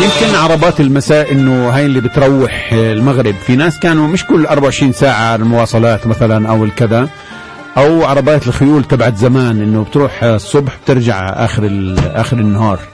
يمكن عربات المساء انه هاي اللي بتروح المغرب. في ناس كانوا مش كل 24 ساعة المواصلات مثلا او الكذا، او عربات الخيول تبعت زمان انه بتروح الصبح بترجع اخر النهار.